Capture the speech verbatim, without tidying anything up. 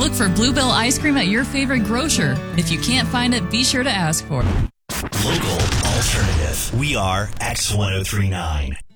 look for Bluebell ice cream at your favorite grocer. If you can't find it, be sure to ask for it. Local alternative. We are X ten thirty-nine.